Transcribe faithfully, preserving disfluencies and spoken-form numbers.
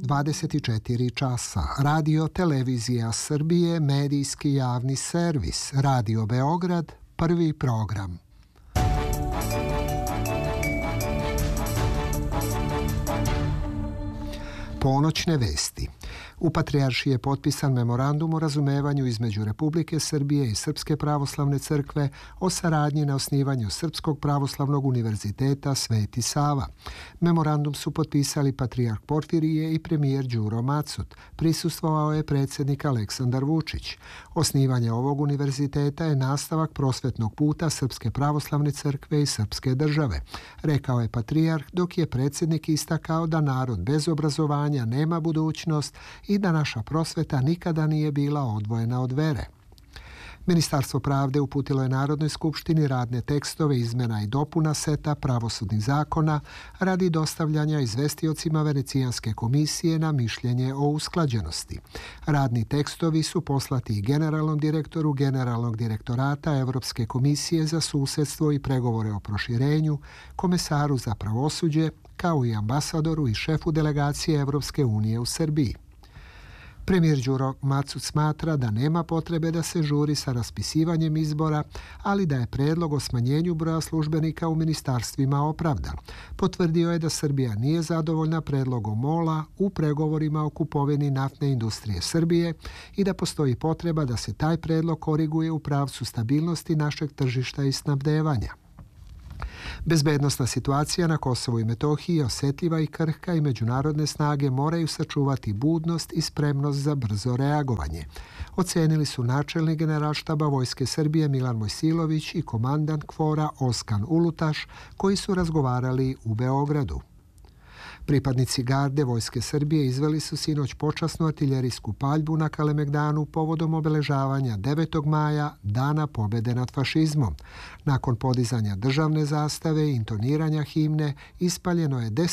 dvadeset četiri časa. Radio Televizija Srbije, medijski javni servis. Radio Beograd, prvi program. Ponoćne vesti. U Patrijaršiji je potpisan memorandum o razumevanju između Republike Srbije i Srpske pravoslavne crkve o saradnji na osnivanju Srpskog pravoslavnog univerziteta Sveti Sava. Memorandum su potpisali patrijarh Porfirije i premijer Đuro Macut. Prisustvovao je predsjednik Aleksandar Vučić. Osnivanje ovog univerziteta je nastavak prosvetnog puta Srpske pravoslavne crkve i Srpske države, rekao je patrijarh, dok je predsjednik istakao da narod bez obrazovanja nema budućnost i da naša prosveta nikada nije bila odvojena od vere. Ministarstvo pravde uputilo je Narodnoj skupštini radne tekstove izmjena i dopuna seta pravosudnih zakona radi dostavljanja izvestiocima Venecijanske komisije na mišljenje o usklađenosti. Radni tekstovi su poslati i generalnom direktoru Generalnog direktorata Evropske komisije za susjedstvo i pregovore o proširenju, komesaru za pravosuđe, kao i ambasadoru i šefu delegacije Evropske unije u Srbiji. Premijer Đuro Macut smatra da nema potrebe da se žuri sa raspisivanjem izbora, ali da je predlog o smanjenju broja službenika u ministarstvima opravdan. Potvrdio je da Srbija nije zadovoljna predlogom MOL-a u pregovorima o kupovini naftne industrije Srbije i da postoji potreba da se taj predlog koriguje u pravcu stabilnosti našeg tržišta i snabdevanja. Bezbednosna situacija na Kosovu i Metohiji je osjetljiva i krhka i međunarodne snage moraju sačuvati budnost i spremnost za brzo reagovanje, ocenili su načelnik Generalštaba Vojske Srbije Milan Mojsilović i komandant KFOR-a Oskan Ulutaš, koji su razgovarali u Beogradu. Pripadnici garde Vojske Srbije izveli su sinoć počasnu artiljerijsku paljbu na Kalemegdanu povodom obeležavanja devetog maja, Dana pobjede nad fašizmom. Nakon podizanja državne zastave i intoniranja himne ispaljeno je deset